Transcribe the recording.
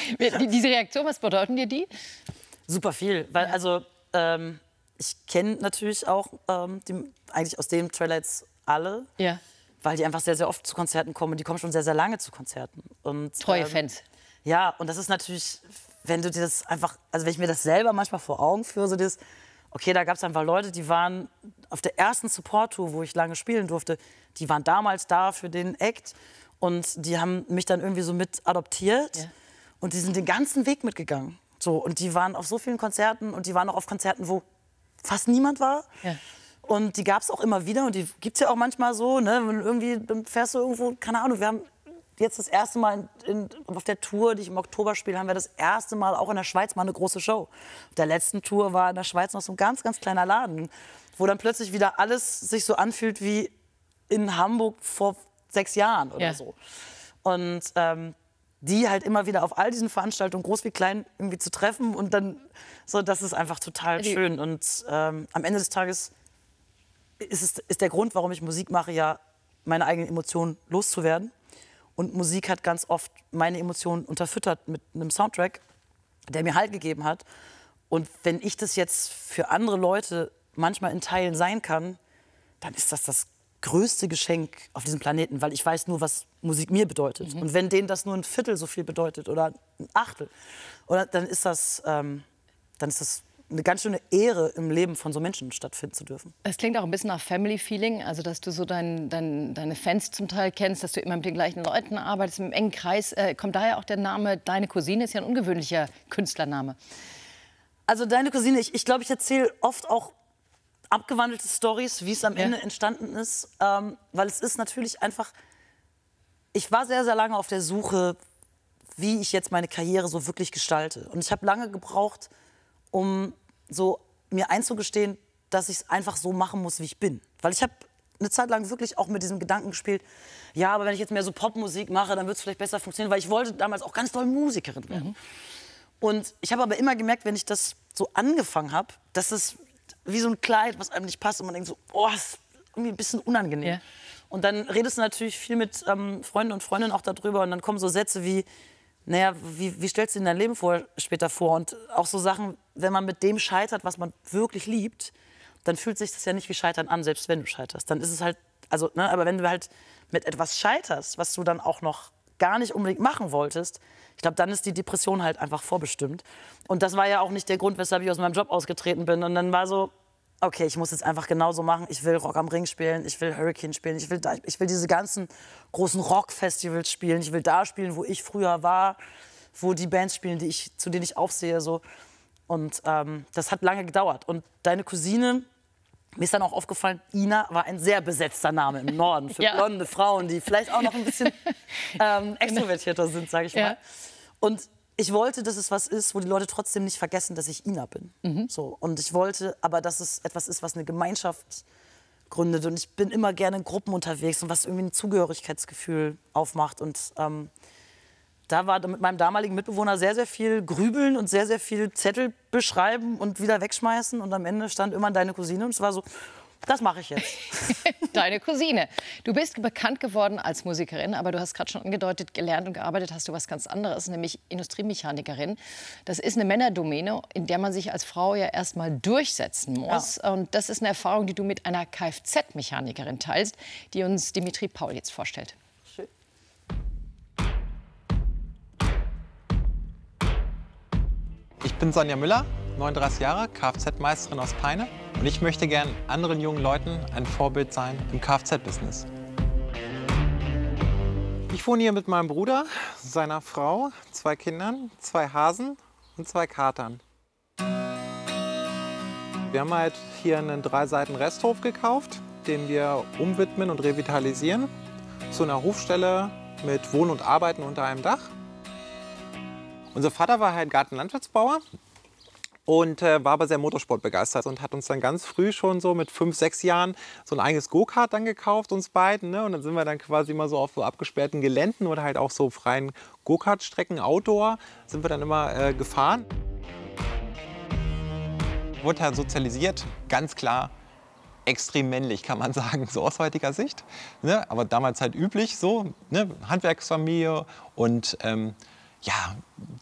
Diese Reaktion, was bedeuten dir die? Super viel, weil ich kenne natürlich auch eigentlich aus dem Trailer jetzt alle, Ja. weil die einfach sehr, sehr oft zu Konzerten kommen und die kommen schon sehr, sehr lange zu Konzerten. Und, Treue Fans. Ja, und das ist natürlich, wenn du dir das einfach, also wenn ich mir das selber manchmal vor Augen führe, so das, okay, da gab es einfach Leute, die waren auf der ersten Support-Tour, wo ich lange spielen durfte, die waren damals da für den Act und die haben mich dann irgendwie so mit adoptiert. Ja. Und die sind den ganzen Weg mitgegangen. So, und die waren auf so vielen Konzerten und die waren auch auf Konzerten, wo fast niemand war. Ja. Und die gab es auch immer wieder und die gibt es ja auch manchmal so, ne? Wenn irgendwie, dann fährst du irgendwo, keine Ahnung, wir haben jetzt das erste Mal auf der Tour, die ich im Oktober spiele, haben wir das erste Mal auch in der Schweiz mal eine große Show. Auf der letzten Tour war in der Schweiz noch so ein ganz, ganz kleiner Laden, wo dann plötzlich wieder alles sich so anfühlt wie in Hamburg vor 6 Jahren oder so. Und die halt immer wieder auf all diesen Veranstaltungen, groß wie klein, irgendwie zu treffen und dann so, das ist einfach total schön. Und am Ende des Tages ist der Grund, warum ich Musik mache, ja, meine eigenen Emotionen loszuwerden. Und Musik hat ganz oft meine Emotionen unterfüttert mit einem Soundtrack, der mir Halt gegeben hat. Und wenn ich das jetzt für andere Leute manchmal in Teilen sein kann, dann ist das größte Geschenk auf diesem Planeten, weil ich weiß nur, was Musik mir bedeutet. Und wenn denen das nur ein Viertel so viel bedeutet oder ein Achtel, dann ist das eine ganz schöne Ehre, im Leben von so Menschen stattfinden zu dürfen. Es klingt auch ein bisschen nach Family-Feeling, also dass du so deine Fans zum Teil kennst, dass du immer mit den gleichen Leuten arbeitest, im engen Kreis. Kommt daher auch der Name Deine Cousine, ist ja ein ungewöhnlicher Künstlername. Also Deine Cousine, ich glaube, ich erzähle oft auch abgewandelte Storys, wie es am Ende entstanden ist, weil es ist natürlich einfach, ich war sehr, sehr lange auf der Suche, wie ich jetzt meine Karriere so wirklich gestalte. Und ich habe lange gebraucht, um so mir einzugestehen, dass ich es einfach so machen muss, wie ich bin. Weil ich habe eine Zeit lang wirklich auch mit diesem Gedanken gespielt, ja, aber wenn ich jetzt mehr so Popmusik mache, dann wird es vielleicht besser funktionieren, weil ich wollte damals auch ganz doll Musikerin werden. Und ich habe aber immer gemerkt, wenn ich das so angefangen habe, dass es wie so ein Kleid, was einem nicht passt und man denkt so, oh, das ist irgendwie ein bisschen unangenehm. Ja. Und dann redest du natürlich viel mit Freunden und Freundinnen auch darüber und dann kommen so Sätze wie, naja, wie stellst du dir dein Leben später vor? Und auch so Sachen, wenn man mit dem scheitert, was man wirklich liebt, dann fühlt sich das ja nicht wie Scheitern an, selbst wenn du scheiterst. Dann ist es halt, also, ne, aber wenn du halt mit etwas scheiterst, was du dann auch noch gar nicht unbedingt machen wolltest, ich glaube, dann ist die Depression halt einfach vorbestimmt. Und das war ja auch nicht der Grund, weshalb ich aus meinem Job ausgetreten bin. Und dann war so, okay, ich muss jetzt einfach genauso machen. Ich will Rock am Ring spielen, ich will Hurricane spielen, ich will diese ganzen großen Rockfestivals spielen. Ich will da spielen, wo ich früher war, wo die Bands spielen, zu denen ich aufsehe. So. Und das hat lange gedauert. Und Deine Cousine, mir ist dann auch aufgefallen, Ina war ein sehr besetzter Name im Norden für blonde Frauen, die vielleicht auch noch ein bisschen extrovertierter sind, sage ich mal. Ja. Und ich wollte, dass es was ist, wo die Leute trotzdem nicht vergessen, dass ich Ina bin. So. Und ich wollte aber, dass es etwas ist, was eine Gemeinschaft gründet. Und ich bin immer gerne in Gruppen unterwegs und was irgendwie ein Zugehörigkeitsgefühl aufmacht. Und da war mit meinem damaligen Mitbewohner sehr, sehr viel Grübeln und sehr, sehr viel Zettel beschreiben und wieder wegschmeißen. Und am Ende stand immer Deine Cousine und es war so, das mache ich jetzt. Deine Cousine. Du bist bekannt geworden als Musikerin, aber du hast gerade schon angedeutet, gelernt und gearbeitet hast du was ganz anderes, nämlich Industriemechanikerin. Das ist eine Männerdomäne, in der man sich als Frau ja erst mal durchsetzen muss. Ja. Und das ist eine Erfahrung, die du mit einer Kfz-Mechanikerin teilst, die uns Dimitri Paul jetzt vorstellt. Schön. Ich bin Sonja Müller, 39 Jahre, Kfz-Meisterin aus Peine. Und ich möchte gern anderen jungen Leuten ein Vorbild sein im Kfz-Business. Ich wohne hier mit meinem Bruder, seiner Frau, 2 Kindern, 2 Hasen und 2 Katern. Wir haben halt hier einen 3 Seiten Resthof gekauft, den wir umwidmen und revitalisieren. Zu einer Hofstelle mit Wohnen und Arbeiten unter einem Dach. Unser Vater war halt Gartenlandschaftsbauer und war aber sehr motorsportbegeistert und hat uns dann ganz früh schon so mit 5, 6 Jahren so ein eigenes Go-Kart dann gekauft, uns beiden. Ne? Und dann sind wir dann quasi immer so auf so abgesperrten Geländen oder halt auch so freien Go-Kart-Strecken, Outdoor, sind wir dann immer gefahren. Wurde halt sozialisiert, ganz klar. Extrem männlich, kann man sagen, so aus heutiger Sicht. Ne? Aber damals halt üblich, so, ne? Handwerksfamilie und ja,